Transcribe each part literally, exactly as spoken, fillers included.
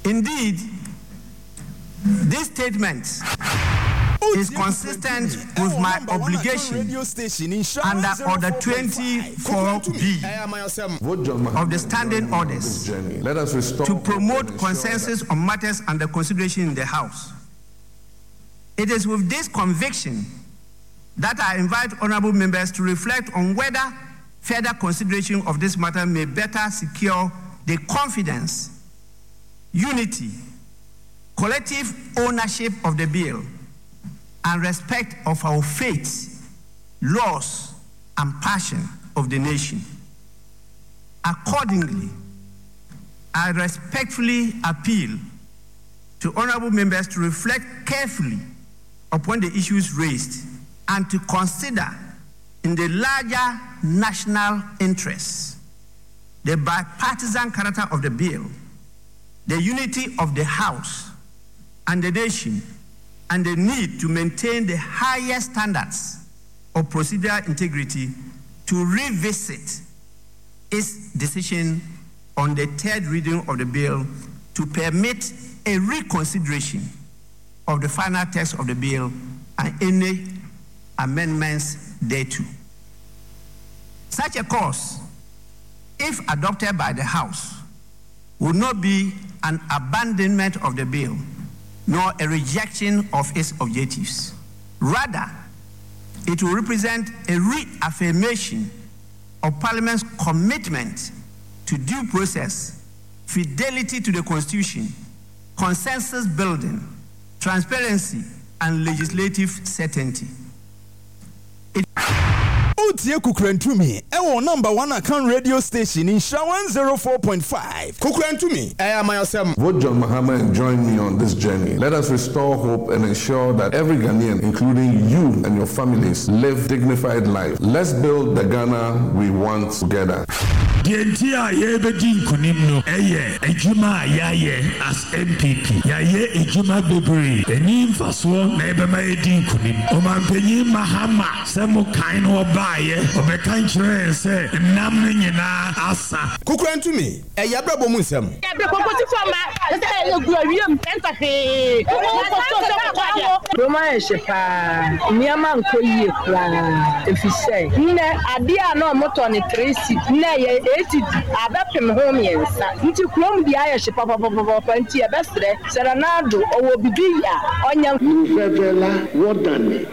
Indeed, this statement is consistent with my obligation under Order twenty-four B of the Standing Orders to promote consensus on matters under consideration in the House. It is with this conviction that I invite honorable members to reflect on whether further consideration of this matter may better secure the confidence, unity, collective ownership of the bill, and respect of our faith, laws, and passion of the nation. Accordingly, I respectfully appeal to honorable members to reflect carefully upon the issues raised and to consider in the larger national interests the bipartisan character of the bill, the unity of the House and the nation, and the need to maintain the highest standards of procedural integrity to revisit its decision on the third reading of the bill to permit a reconsideration of the final text of the bill and any amendments thereto. Such a course, if adopted by the House, would not be an abandonment of the bill, nor a rejection of its objectives. Rather, it will represent a reaffirmation of Parliament's commitment to due process, fidelity to the Constitution, consensus building, transparency, and legislative certainty. Utie Kukrentumi, ewo number one account radio station in Sha one oh four point five. Kukrentumi, I am myself. Vote John Mahama and join me on this journey. Let us restore hope and ensure that every Ghanaian, including you and your families, live dignified life. Let's build the Ghana we want together. The entire Yebedin Kunimno, Eye, Ejuma Yaye as M P P. Yaye Ejuma Bebri, Enim Faswo, Nebema Edin Kunim, Omampeni Mahama, Semo Kaino Baye, Obekanchre, say, Namina Asa. Kukrentumi, Eyabra Bomusem. Roma Shepa, Niaman Koye, if you say, Ne, Adia no Motoni Tracy, Ne, eighty, Abapim home, yes, into Columbia, Shepa, Pantia Bestre, Serenado, or Bidia, Onya, Wodane,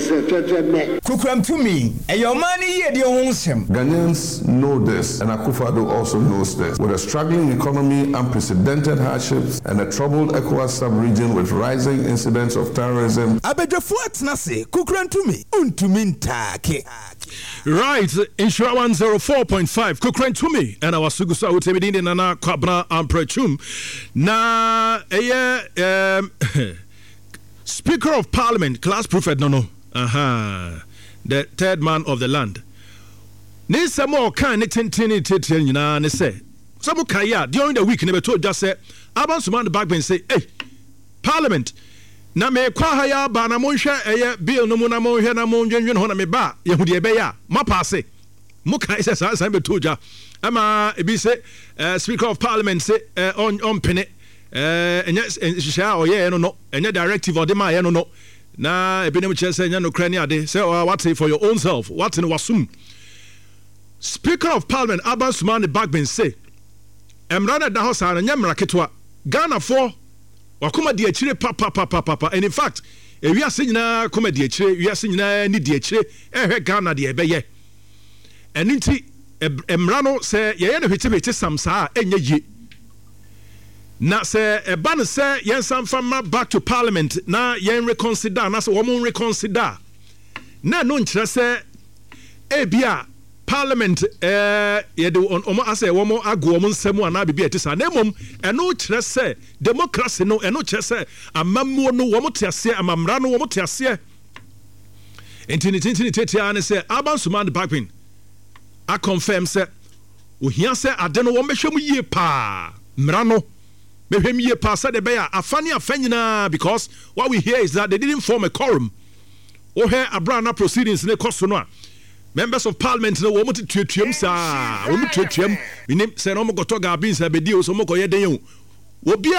Kukrentumi, and your money here, the Onsem. Ghanaians know this, and Akufo-Addo also knows this. With a struggling economy, unprecedented hardships, and a troubled ECOWAS sub-region with rising incidents of terrorism. Abejafuat Nase, Kukrentumi, Untumintake. Right, Insura one oh four point five, Kukrentumi, and our Sugusa Utemidin Nana Kwabna Amprechum. Na, eh, um, Speaker of Parliament, class prophet, no, no, aha, the third man of the land. Ne some more kind of tintin titin, you know, and say, some kaya during the week, never told just say, Aban Suman the back and say, hey, Parliament. Na me kwa haya ba na monhwe eye bill no mu na monhwe na monhwenhwe ho na me ba yehudi ebe ya ma passe mu kan se sa san be toja ama e bi se Speaker of Parliament say on on pene eh enya hihia oye no no enya directive or de ma ye no no na e bi nem che se enya no kra ni ade say what say for your own self what in wasum. Speaker of Parliament Aban Suman the Backben say emrana da ho sa na nyamra ketwa Ghana for wakoma di achire papa papa papa, and in fact ewi ase nyina koma di achire wi ase nyina ni di achire ehwe Ghana de ebeye enu nti emra no se ye ye no hwete hwete samsa enye yi na se eba no se yen samfama back to Parliament na yen reconsider na se wo mo reconsider na no nkyere se ebia Parliament eh ye de omo ase wo mo ago omo nsemu ana bibia etisa na emom eno kire se democracy no eno kire se amamuo no wo mo tiase amamra no wo mo tiase entini tintini tetia ne se Aban Suman the Backben a confirm se ohia se ade no wo mehwem yie pa mra no mehwem yie pa se de be ya afane afanyina, because what we hear is that they didn't form a quorum. Oh here abrana proceedings ne koso no a members of Parliament no wo mo tutuam sa wo mo tutuam minim se no mo goto ga bin sa bedi o so mo koye den o obi